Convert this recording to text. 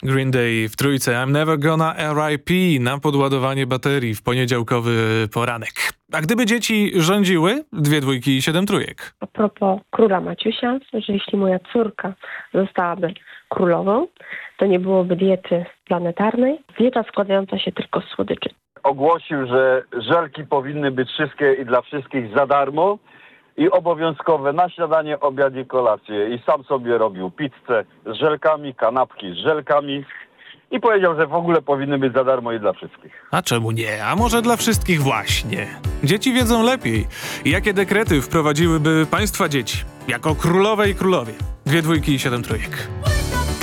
Green Day w trójce I'm Never Gonna R.I.P. na podładowanie baterii w poniedziałkowy poranek. A gdyby dzieci rządziły, 2 dwójki i 7 trójek. A propos króla Maciusia, że jeśli moja córka zostałaby królową, to nie byłoby diety planetarnej. Dieta składająca się tylko z słodyczy. Ogłosił, że żelki powinny być wszystkie i dla wszystkich za darmo i obowiązkowe na śniadanie, obiad i kolację. I sam sobie robił pizzę z żelkami, kanapki z żelkami i powiedział, że w ogóle powinny być za darmo i dla wszystkich. A czemu nie? A może dla wszystkich właśnie? Dzieci wiedzą lepiej. Jakie dekrety wprowadziłyby państwa dzieci jako królowe i królowie? 2 dwójki i 7 trójek.